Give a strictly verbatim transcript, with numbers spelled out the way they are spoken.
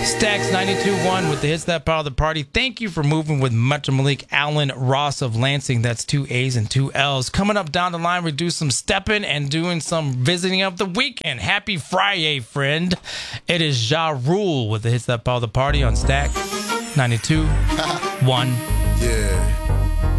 Stacks ninety-two point one with the hits that power the party. Thank you for moving with Metro Malik Allen Ross of Lansing. That's two A's and two L's. Coming up down the line, we do some stepping and doing some visiting of the weekend. Happy Friday, friend. It is Ja Rule with the hits that power the party on Stack ninety-two point one. Yeah.